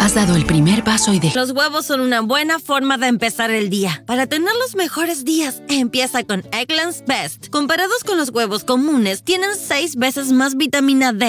Has dado el primer paso y Los huevos son una buena forma de empezar el día. Para tener los mejores días, empieza con Eggland's Best. Comparados con los huevos comunes, tienen 6 veces más vitamina D